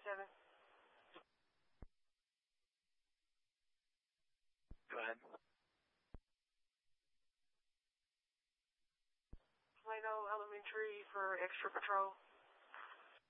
27. Go ahead. Plano Elementary for extra patrol.